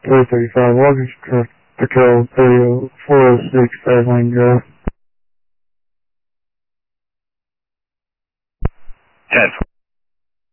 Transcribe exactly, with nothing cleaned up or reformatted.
three thirty-five August, truck patrol three oh four oh six Fairlane Drive. ten